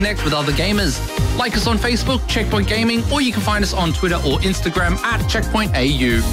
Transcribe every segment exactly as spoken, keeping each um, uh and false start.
Connect with other gamers. Like us on Facebook, Checkpoint Gaming, or you can find us on Twitter or Instagram at Checkpoint A U.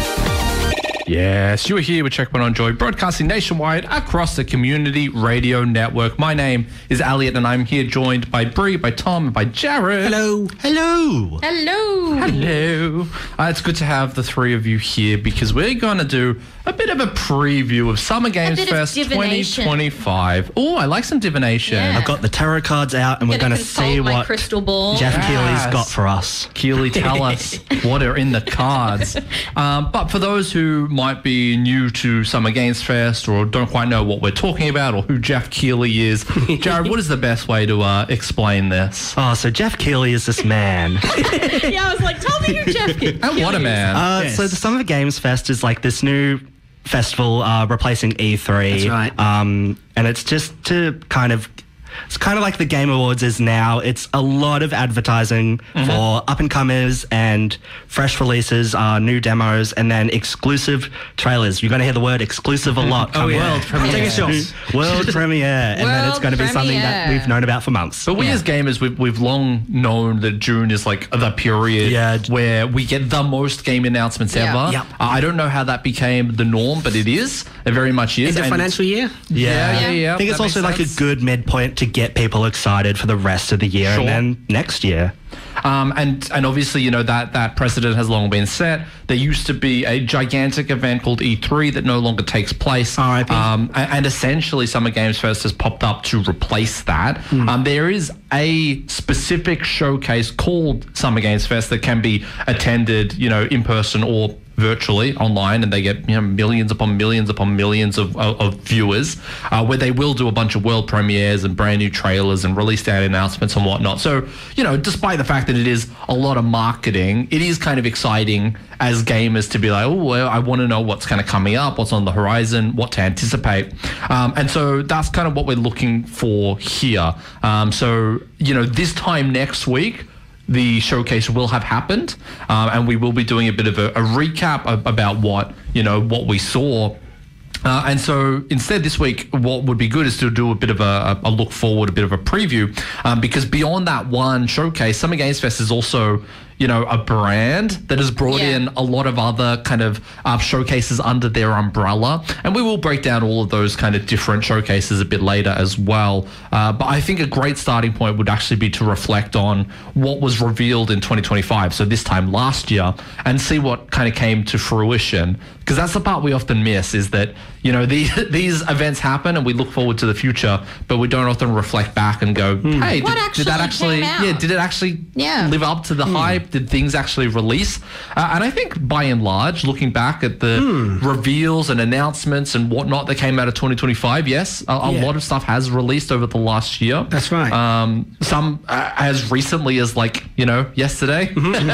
Yes, you are here with Checkpoint on Joy, broadcasting nationwide across the community radio network. My name is Elliot, and I'm here joined by Bree, by Tom, and by Jared. Hello. Hello. Hello. Hello. Uh, it's good to have the three of you here because we're going to do a bit of a preview of Summer Games Fest twenty twenty-five. Oh, I like some divination. Yeah. I've got the tarot cards out, and we're going to see my what crystal ball. Jeff Yes. Keighley's got for us. Keighley, tell us what are in the cards. Um, but for those who might be new to Summer Games Fest or don't quite know what we're talking about or who Jeff Keighley is, Jared, what is the best way to uh, explain this? Oh, so Jeff Keighley is this man. Yeah, I was like, tell me who Jeff Keighley And what a man. Uh, Yes. So the Summer Games Fest is like this new festival uh, replacing E three. That's right. Um, and it's just to kind of, it's kind of like the Game Awards is now. It's a lot of advertising for up-and-comers and fresh releases, uh, new demos, and then exclusive trailers. You're going to hear the word exclusive a lot. Oh, coming. yeah. World premiere. Take a shot. World premiere. And then it's World going to be something that premiere. we've known about for months. But we as gamers, we've, we've long known that June is like the period Yeah. where we get the most game announcements Yeah. ever. Yep. Uh, I don't know how that became the norm, but it is. It very much is. End of And- financial year? Yeah, yeah, Yeah. yeah. I think it's That also makes like sense. a good midpoint to get people excited for the rest of the year Sure. and then next year. Um, and and obviously, you know, that, that precedent has long been set. There used to be a gigantic event called E three that no longer takes place. R I P. Um, and, and essentially, Summer Games Fest has popped up to replace that. Um, there is a specific showcase called Summer Games Fest that can be attended, you know, in person or virtually online, and they get, you know, millions upon millions upon millions of, of, of viewers, uh, where they will do a bunch of world premieres and brand new trailers and release date announcements and whatnot. So, you know, despite the fact that it is a lot of marketing, it is kind of exciting as gamers to be like, oh, well, I want to know what's kind of coming up, what's on the horizon, what to anticipate. Um, and so that's kind of what we're looking for here. Um, so, you know, this time next week, the showcase will have happened, um, and we will be doing a bit of a, a recap of, about what, you know, what we saw. Uh, and so instead this week, what would be good is to do a bit of a, a look forward, a bit of a preview, um, because beyond that one showcase, Summer Games Fest is also, you know, a brand that has brought Yeah. in a lot of other kind of uh, showcases under their umbrella. And we will break down all of those kind of different showcases a bit later as well. Uh, but I think a great starting point would actually be to reflect on what was revealed in twenty twenty-five, so this time last year, and see what kind of came to fruition. Because that's the part we often miss, is that, you know, the, these events happen and we look forward to the future, but we don't often reflect back and go, hey, What did, did that actually actually, came out? yeah, did it actually Yeah. live up to the hype? Did things actually release? Uh, and I think by and large, looking back at the reveals and announcements and whatnot that came out of twenty twenty-five, yes, a, a Yeah. lot of stuff has released over the last year. That's right. Um, some uh, as recently as like, you know, yesterday.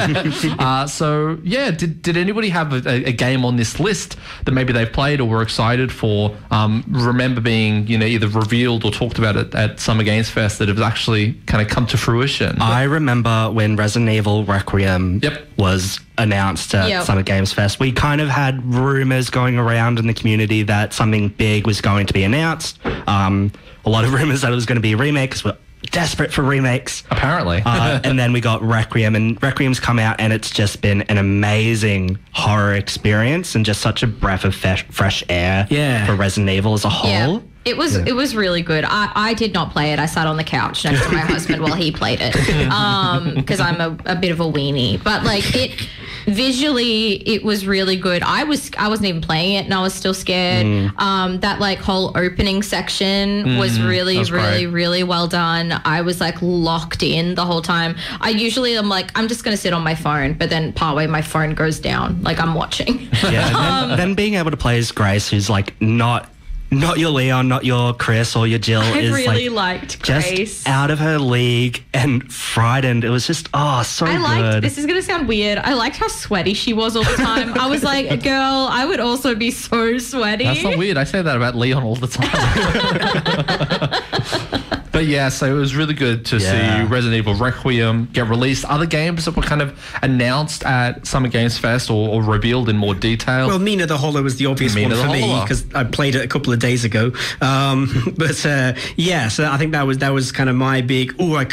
uh, so yeah, did, did anybody have a, a game on this list that maybe they've played or were excited for? Um, remember being, you know, either revealed or talked about it at Summer Games Fest that have actually kind of come to fruition? I remember when Resident Evil Requiem Yep. was announced at Yep. Summer Games Fest. We kind of had rumors going around in the community that something big was going to be announced. Um, a lot of rumors that it was going to be a remake because we're desperate for remakes. Apparently. Uh, and then we got Requiem, and Requiem's come out, and it's just been an amazing horror experience and just such a breath of fresh, fresh air Yeah. for Resident Evil as a whole. Yeah. It was it was really good. I, I did not play it. I sat on the couch next to my husband while he played it because I'm a, a bit of a weenie. But like it visually, it was really good. I was I wasn't even playing it and I was still scared. Mm. Um, that like whole opening section was really that was really great. really well done. I was like locked in the whole time. I usually am like I'm just gonna sit on my phone, but then partway my phone goes down. Like I'm watching. Yeah, and then, then being able to play as Grace, who's like not not your Leon, not your Chris or your Jill, I is really like liked just Grace. out of her league and frightened. It was just oh so I liked, good. this is going to sound weird, I liked how sweaty she was all the time. I was like, girl, I would also be so sweaty. That's not weird. I say that about Leon all the time. But yeah, so it was really good to Yeah. see Resident Evil Requiem get released. Other games that were kind of announced at Summer Games Fest or, or revealed in more detail. Well, Mina the Hollow was the obvious Mina one the for me Hollow. because I played it a couple of days ago. Um, but uh, yeah, so I think that was that was kind of my big. Oh, I